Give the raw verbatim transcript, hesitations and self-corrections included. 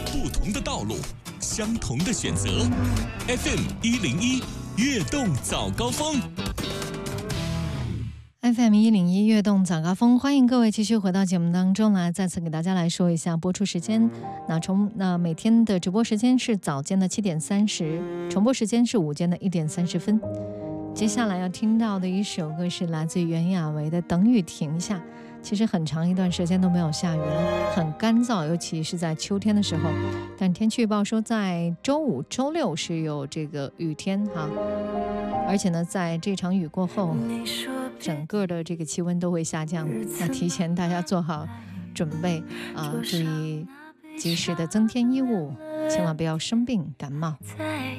不同的道路，相同的选择。F M 一零一悦动早高峰。 F M 一零一悦动早高峰，欢迎各位继续回到节目当中来，再次给大家来说一下播出时间。那重那每天的直播时间是早间的七点三十，重播时间是午间的一点三十分。接下来要听到的一首歌是来自袁娅维的《等雨停下》。其实很长一段时间都没有下雨了，很干燥，尤其是在秋天的时候。但天气预报说，在周五、周六是有这个雨天哈，而且呢，在这场雨过后，整个的这个气温都会下降。那提前大家做好准备啊，注意及时的增添衣物，千万不要生病感冒。